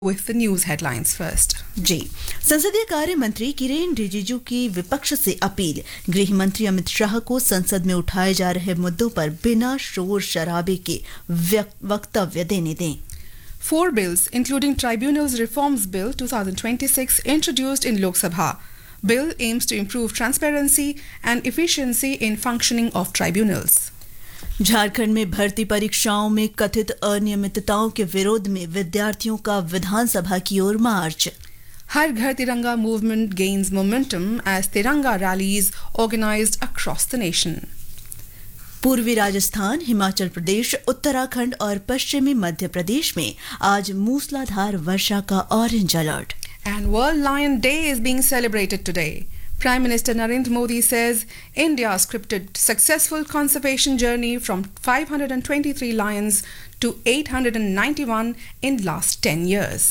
with the news headlines first. जी संसदीय कार्य मंत्री किरेन रिजिजू की विपक्ष से अपील। गृह मंत्री अमित शाह को संसद में उठाए जा रहे मुद्दों पर बिना शोर शराबे के वक्तव्य देने दें। 4 bills, including Tribunals Reforms Bill 2026, introduced in Lok Sabha. Bill aims to improve transparency and efficiency in functioning of tribunals. Jharkhand में भर्ती परीक्षाओं में कथित अनियमितताओं के विरोध में विद्यार्थियों का विधानसभा की ओर मार्च। Har Ghar Tiranga movement gains momentum as Tiranga rallies organized across the nation. पूर्वी राजस्थान, हिमाचल प्रदेश, उत्तराखंड और पश्चिमी मध्य प्रदेश में आज मूसलाधार वर्षा का orange alert. And World Lion Day is being celebrated today. Prime Minister Narendra Modi says India scripted successful conservation journey from 523 lions to 891 in last 10 years.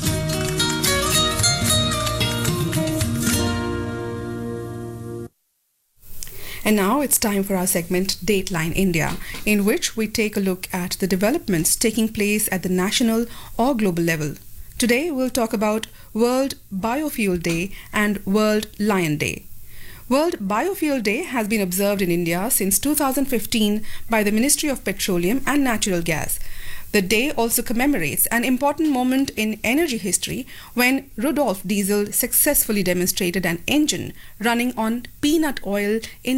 And now it's time for our segment Dateline India, in which we take a look at the developments taking place at the national or global level. Today we'll talk about World Biofuel Day and World Lion Day. World Biofuel Day has been observed in India since 2015 by the Ministry of Petroleum and Natural Gas. The day also commemorates an important moment in energy history when Rudolf Diesel successfully demonstrated an engine running on peanut oil in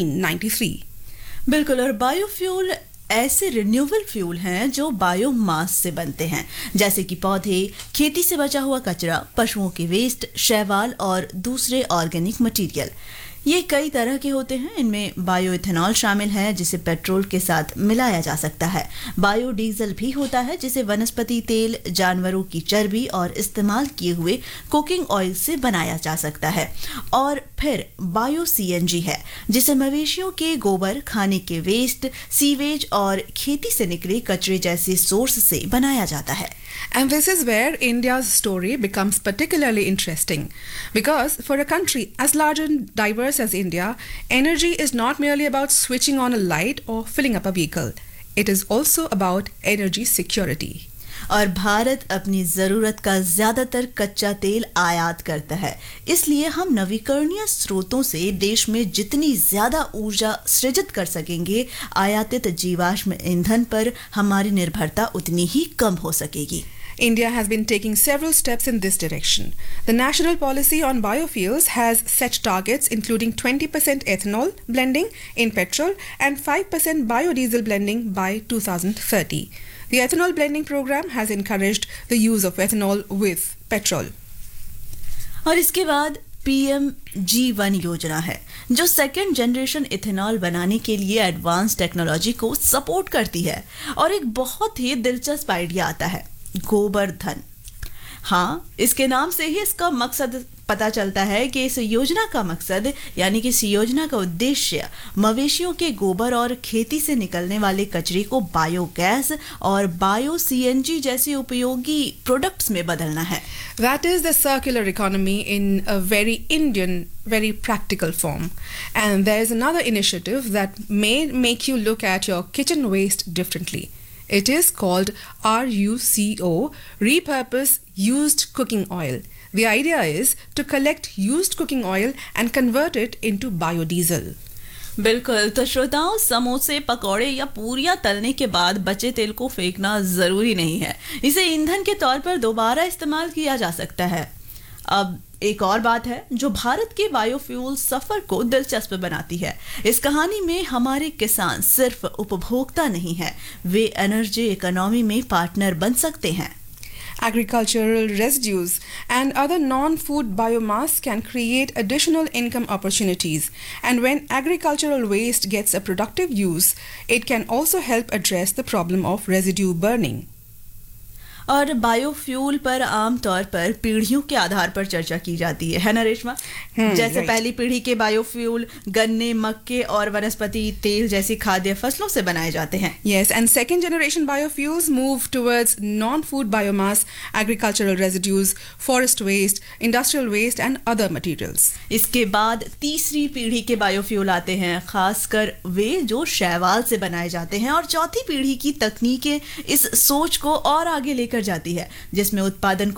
1893. बिल्कुल, और biofuel ऐसे renewable fuel हैं जो biomass से बनते हैं, जैसे कि पौधे, खेती से बचा हुआ कचरा, पशुओं के वेस्ट, शैवाल और दूसरे ऑर्गेनिक मटेरियल। ये कई तरह के होते हैं। इनमें बायोइथेनॉल शामिल है जिसे पेट्रोल के साथ मिलाया जा सकता है। बायोडीजल भी होता है जिसे वनस्पति तेल, जानवरों की चर्बी और इस्तेमाल किए हुए कुकिंग ऑयल से बनाया जा सकता है। और फिर बायो सीएनजी है जिसे मवेशियों के गोबर, खाने के वेस्ट, सीवेज और खेती से निकले कचरे जैसे सोर्स से बनाया जाता है। And this is where India's story becomes particularly interesting, because for a country as large and diverse as India, energy is not merely about switching on a light or filling up a vehicle. It is also about energy security. और भारत अपनी जरूरत का ज्यादातर कच्चा तेल आयात करता है, इसलिए हम नवीकरणीय स्रोतों से देश में जितनी ज्यादा ऊर्जा सृजित कर सकेंगे, आयातित जीवाश्म ईंधन पर हमारी निर्भरता उतनी ही कम हो सकेगी। India has been taking several steps in this direction. The national policy on biofuels has set targets including 20% ethanol blending in petrol and 5% biodiesel blending by 2030. The ethanol blending program has encouraged the use of ethanol with petrol. और इसके बाद PMG1 योजना है जो second generation ethanol बनाने के लिए advance technology को सपोर्ट करती है। और एक बहुत ही दिलचस्प आइडिया आता है, गोबर्धन। हाँ, इसके नाम से ही इसका मकसद पता चलता है कि इस योजना का मकसद यानी कि इस योजना का उद्देश्य मवेशियों के गोबर और खेती से निकलने वाले कचरे को बायोगैस और बायो सीएनजी जैसे उपयोगी प्रोडक्ट्स में बदलना है। That is the circular economy in a very Indian, very practical form. And there is another initiative that may make you look at your kitchen waste differently. It is called RUCO, Repurpose Used Cooking Oil. The idea is to collect used cooking oil and convert it into biodiesel. बिल्कुल, तो श्रोताओं, समोसे, पकौड़े या पूरियां तलने के बाद बचे तेल को फेंकना जरूरी नहीं है। इसे ईंधन के तौर पर दोबारा इस्तेमाल किया जा सकता है। अब एक और बात है जो भारत के बायोफ्यूल सफर को दिलचस्प बनाती है। इस कहानी में हमारे किसान सिर्फ उपभोक्ता नहीं है, वे एनर्जी इकोनॉमी में पार्टनर बन सकते हैं। Agricultural residues and other non-food biomass can create additional income opportunities, and when agricultural waste gets a productive use, it can also help address the problem of residue burning. और biofuel पर आमतौर पर पीढ़ियों के आधार पर चर्चा की जाती है ना रेशमा? जैसे पहली पीढ़ी के बायोफ्यूल गन्ने, मक्के और वनस्पति तेल जैसी खाद्य फसलों से बनाए जाते हैं। Yes, and second generation biofuels move towards non-food biomass, agricultural residues, forest waste, industrial waste and other materials. इसके बाद तीसरी पीढ़ी के बायोफ्यूल आते हैं, खासकर वे जो शैवाल से बनाए जाते हैं, और चौथी पीढ़ी की तकनीकें इस सोच को और आगे लेकर लेकर जाती है, जिसमें उत्पादन